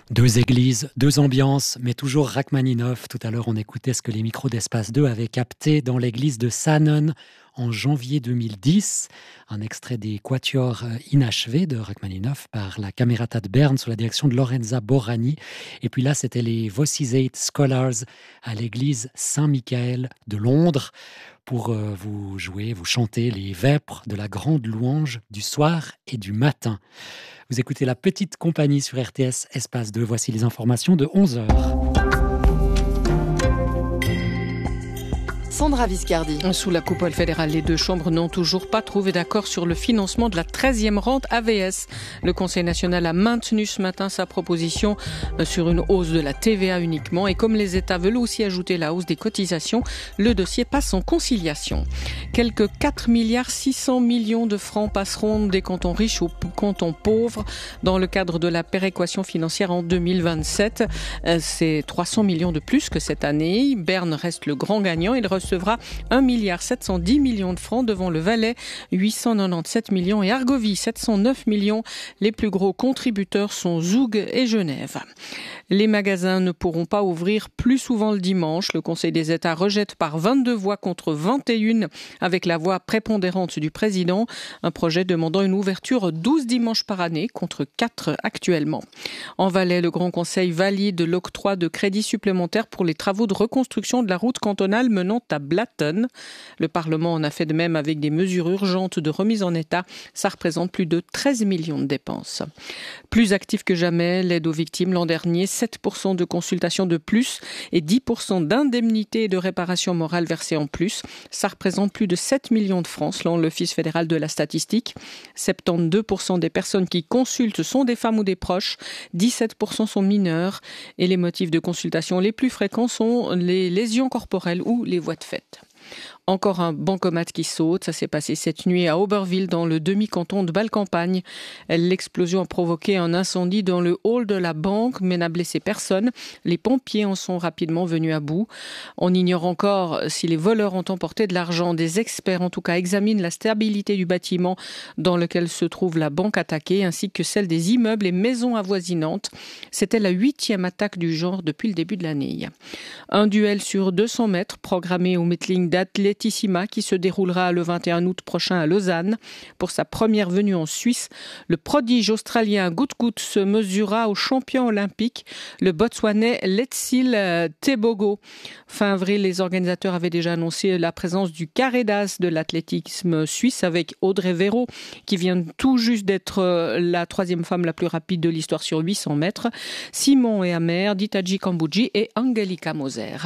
Deux églises, deux ambiances, mais toujours Rachmaninov. Tout à l'heure, on écoutait ce que les micros d'Espace 2 avaient capté dans l'église de Saanen en janvier 2010. Un extrait des Quatuors inachevés de Rachmaninov par la Camerata de Berne sous la direction de Lorenza Borrani. Et puis là, c'était les Voices 8 Scholars à l'église Saint-Michael de Londres pour vous jouer, vous chanter les vêpres de la grande louange du soir et du matin. Vous écoutez La Petite Compagnie sur RTS Espace 2. Voici les informations de 11h. Sandra Viscardi. Sous la coupole fédérale, les deux chambres n'ont toujours pas trouvé d'accord sur le financement de la 13e rente AVS. Le Conseil national a maintenu ce matin sa proposition sur une hausse de la TVA uniquement. Et comme les États veulent aussi ajouter la hausse des cotisations, le dossier passe en conciliation. Quelques 4,6 milliards de francs passeront des cantons riches aux cantons pauvres dans le cadre de la péréquation financière en 2027. C'est 300 millions de plus que cette année. Berne reste le grand gagnant. Il recevra 1,710 milliard de francs devant le Valais, 897 millions et Argovie, 709 millions. Les plus gros contributeurs sont Zoug et Genève. Les magasins ne pourront pas ouvrir plus souvent le dimanche. Le Conseil des États rejette par 22 voix contre 21 avec la voix prépondérante du président. Un projet demandant une ouverture 12 dimanches par année contre 4 actuellement. En Valais, le Grand Conseil valide l'octroi de crédits supplémentaires pour les travaux de reconstruction de la route cantonale menant à Blatten. Le Parlement en a fait de même avec des mesures urgentes de remise en état. Ça représente plus de 13 millions de dépenses. Plus actif que jamais, l'aide aux victimes l'an dernier, 7% de consultations de plus et 10% d'indemnités et de réparations morales versées en plus. Ça représente plus de 7 millions de francs selon l'Office fédéral de la statistique. 72% des personnes qui consultent sont des femmes ou des proches, 17% sont mineurs et les motifs de consultation les plus fréquents sont les lésions corporelles ou les voies de fait. Encore un bancomat qui saute. Ça s'est passé cette nuit à Auberville, dans le demi-canton de Bâle-Campagne. L'explosion a provoqué un incendie dans le hall de la banque, mais n'a blessé personne. Les pompiers en sont rapidement venus à bout. On ignore encore si les voleurs ont emporté de l'argent. Des experts, en tout cas, examinent la stabilité du bâtiment dans lequel se trouve la banque attaquée, ainsi que celle des immeubles et maisons avoisinantes. C'était la 8e attaque du genre depuis le début de l'année. Un duel sur 200 mètres programmé au Meetling d'Athlétisima qui se déroulera le 21 août prochain à Lausanne. Pour sa première venue en Suisse, le prodige australien Goot se mesurera au champion olympique, le Botswanais Letsil Tebogo. Fin avril, les organisateurs avaient déjà annoncé la présence du carré d'as de l'athlétisme suisse avec Audrey Véro, qui vient tout juste d'être la 3e femme la plus rapide de l'histoire sur 800 mètres, Simon et Amer, Ditaji Kambouji et Angelika Moser.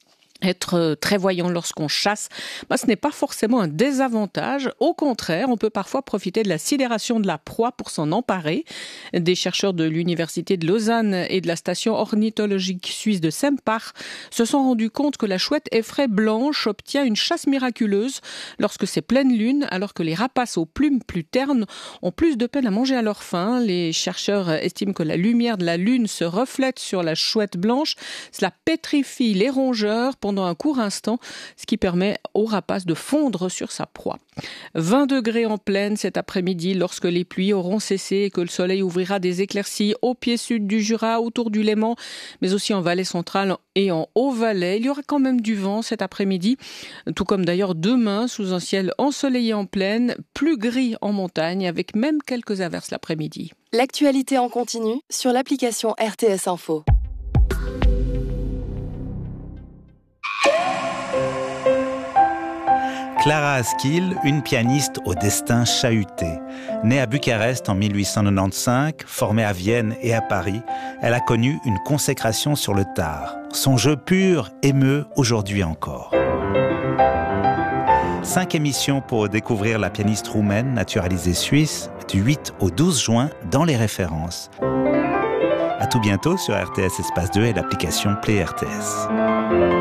Être très voyant lorsqu'on chasse, ce n'est pas forcément un désavantage. Au contraire, on peut parfois profiter de la sidération de la proie pour s'en emparer. Des chercheurs de l'Université de Lausanne et de la station ornithologique suisse de Sempach se sont rendus compte que la chouette effraie blanche obtient une chasse miraculeuse lorsque c'est pleine lune, alors que les rapaces aux plumes plus ternes ont plus de peine à manger à leur faim. Les chercheurs estiment que la lumière de la lune se reflète sur la chouette blanche. Cela pétrifie les rongeurs pendant un court instant, ce qui permet aux rapaces de fondre sur sa proie. 20 degrés en plaine cet après-midi lorsque les pluies auront cessé et que le soleil ouvrira des éclaircies au pied sud du Jura, autour du Léman, mais aussi en vallée centrale et en Haut-Valais. Il y aura quand même du vent cet après-midi, tout comme d'ailleurs demain, sous un ciel ensoleillé en plaine, plus gris en montagne, avec même quelques averses l'après-midi. L'actualité en continu sur l'application RTS Info. Clara Askill, une pianiste au destin chahuté. Née à Bucarest en 1895, formée à Vienne et à Paris, elle a connu une consécration sur le tard. Son jeu pur émeut aujourd'hui encore. 5 émissions pour découvrir la pianiste roumaine naturalisée suisse du 8 au 12 juin dans les références. À tout bientôt sur RTS Espace 2 et l'application Play RTS.